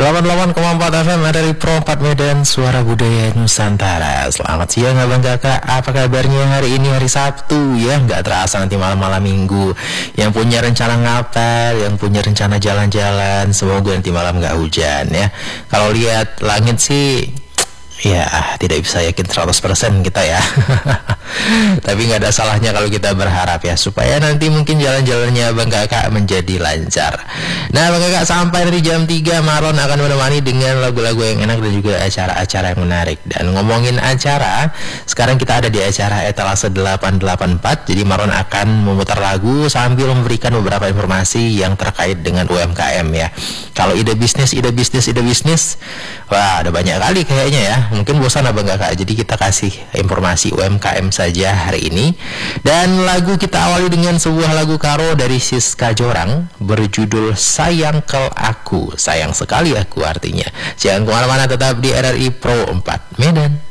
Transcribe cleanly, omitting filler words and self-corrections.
88,4 FM dari Pro 4 Medan, Suara Budaya Nusantara. Selamat siang abang kakak, apa kabarnya hari ini, hari Sabtu ya? Nggak terasa nanti malam-malam minggu. Yang punya rencana ngapel, yang punya rencana jalan-jalan, semoga nanti malam nggak hujan ya. Kalau lihat langit sih ya tidak bisa yakin 100% kita ya. Tapi nggak ada salahnya kalau kita berharap ya, supaya nanti mungkin jalan-jalannya abang kakak menjadi lancar. Nah abang kakak sampai dari jam 3 Maron akan menemani dengan lagu-lagu yang enak dan juga acara-acara yang menarik. Dan ngomongin acara, sekarang kita ada di acara Etalase 884. Jadi Maron akan memutar lagu sambil memberikan beberapa informasi yang terkait dengan UMKM ya. Kalau ide bisnis, wah ada banyak kali kayaknya ya. Mungkin bosan abang kakak, jadi kita kasih informasi UMKM saja hari ini. Dan lagu kita awali dengan sebuah lagu karo dari Siska Jorang berjudul Sayang Kel Aku. Sayang sekali aku artinya. Jangan kemana-mana, tetap di RRI Pro 4 Medan.